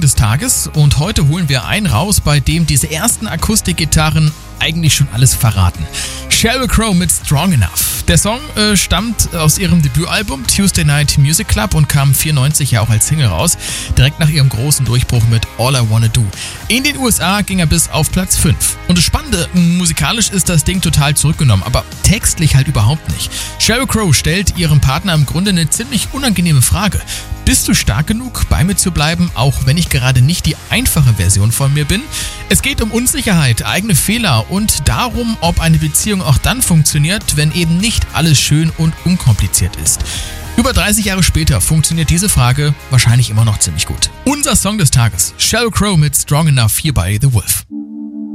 des Tages und heute holen wir einen raus, bei dem diese ersten Akustikgitarren eigentlich schon alles verraten. Sheryl Crow mit Strong Enough. Der Song stammt aus ihrem Debütalbum Tuesday Night Music Club und kam 1994 ja auch als Single raus, direkt nach ihrem großen Durchbruch mit All I Wanna Do. In den USA ging er bis auf Platz 5. Und das Spannende, musikalisch ist das Ding total zurückgenommen, aber textlich halt überhaupt nicht. Sheryl Crow stellt ihrem Partner im Grunde eine ziemlich unangenehme Frage. Bist du stark genug, bei mir zu bleiben, auch wenn ich gerade nicht die einfache Version von mir bin? Es geht um Unsicherheit, eigene Fehler und darum, ob eine Beziehung auch dann funktioniert, wenn eben nicht alles schön und unkompliziert ist. Über 30 Jahre später funktioniert diese Frage wahrscheinlich immer noch ziemlich gut. Unser Song des Tages, Sheryl Crow mit Strong Enough hier bei The Wolf.